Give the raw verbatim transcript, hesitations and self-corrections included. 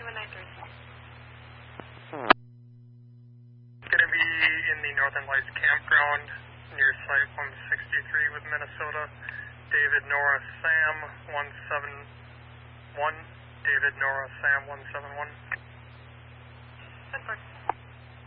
one nine three. Going to be in the Northern Lights campground near Site one sixty-three with Minnesota. David Nora Sam one seven one. David Nora Sam one seven one. Good work.